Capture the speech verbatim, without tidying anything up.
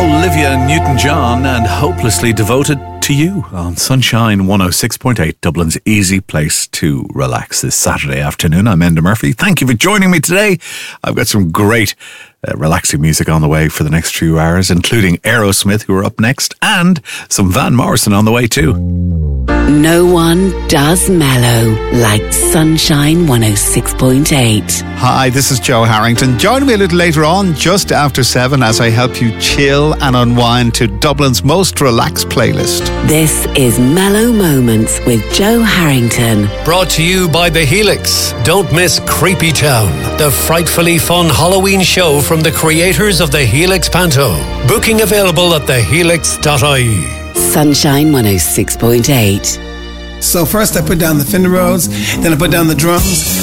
Olivia Newton-John and Hopelessly Devoted to You on Sunshine one oh six point eight, Dublin's easy place to relax this Saturday afternoon. I'm Enda Murphy. Thank you for joining me today. I've got some great uh, relaxing music on the way for the next few hours, including Aerosmith, who are up next, and some Van Morrison on the way too. No one does mellow like Sunshine one oh six point eight. Hi, this is Joe Harrington. Join me a little later on, just after seven, as I help you chill and unwind to Dublin's most relaxed playlist. This is Mellow Moments with Joe Harrington. Brought to you by The Helix. Don't miss Creepy Town, the frightfully fun Halloween show from the creators of The Helix Panto. Booking available at the helix dot I E. Sunshine one oh six point eight. So first I put down the Fender Rhodes, then I put down the drums.